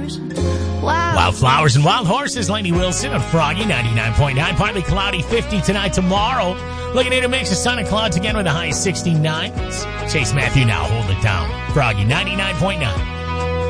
Wildflowers and Wild Horses, Lainey Wilson of Froggy 99.9. Partly cloudy, 50 tonight, tomorrow. Looking at a mix of sun and clouds again with a high of 69. Chase Matthew now, hold it down. Froggy 99.9.